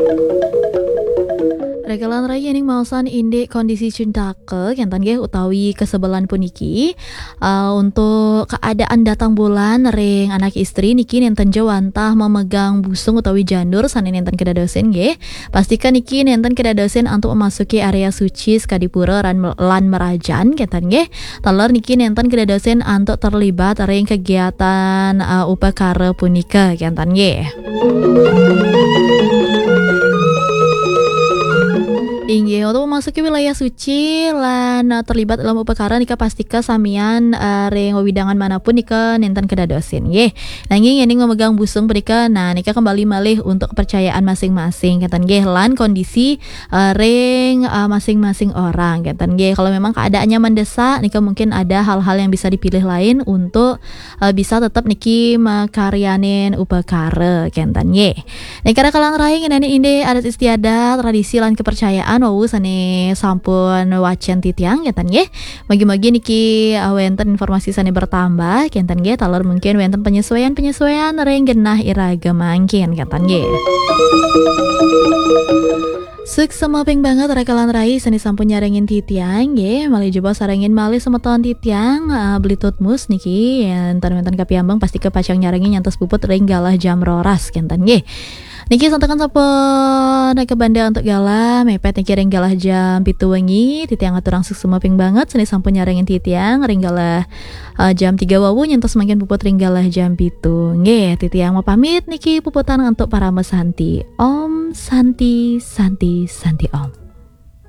Rekalan raya ning maosan indek kondisi cintakel kentan nggih utawi kesebelan puniki untuk keadaan datang bulan ring anak istri niki nenten jawantah memegang busung utawi janur sane nenten kedadosen nggih. Pastikan niki nenten kedadosen untuk memasuki area suci Skadipura lan Merajan kentan nggih. Taler niki nenten kedadosen untuk terlibat ring kegiatan upakara punika kentan nggih. Inggih untuk memasuki wilayah suci lan terlibat dalam upakara nika pastika samian ring wewidangan manapun nika nenten kedadosin nggih. Nanging yen memegang busung punika nika kembali malih untuk kepercayaan masing-masing keten nggih lan kondisi ring masing-masing orang keten nggih. Kalau memang keadaannya mendesak nika mungkin ada hal-hal yang bisa dipilih lain untuk bisa tetap niki makaryanin upakara kenten nggih. Nika rekalan raing nene inde adat istiadat tradisi lan kepercayaan wau sane sampun wacan titiang kenten nggih. Magi-magi niki wenten informasi sane bertambah kenten nggih taler mungkin wenten penyesuaian ring genah iraga mangkin kenten nggih. Suksema ping banget rekalan rai sani sampun nyarengin titiang nggih, malih coba sarengin malih semeton titiang beli tutmus niki enten kapiambang pasti kepacang nyarengin nyantos puput ring galah jam roras kenten nggih. Niki santakan sampun ke banda untuk galah mepet niki ring galah jam 7 wengi titiang aturang suksema ping banget sani sampun nyarengin titiang ring galah jam 3 wawu nyantos makin puput ring galah jam 7 nggih. Titiang mau pamit niki puputan untuk para mesanti. Om Santi Santi Santi Om.